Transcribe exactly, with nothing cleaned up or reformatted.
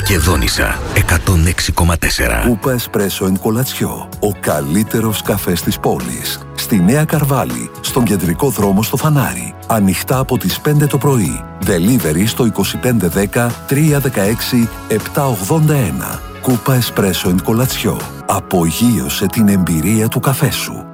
Μακεδόνισσα εκατόν έξι κόμμα τέσσερα. Κούπα Espresso and Κολατσιό. Ο καλύτερος καφές της πόλης. Στη Νέα Καρβάλη, στον κεντρικό δρόμο στο Φανάρι. Ανοιχτά από τις πέντε το πρωί. Delivery στο είκοσι πέντε δέκα τριακόσια δεκαέξι επτακόσια ογδόντα ένα. Κούπα Espresso and Κολατσιό. Απογείωσε την εμπειρία του καφέ σου.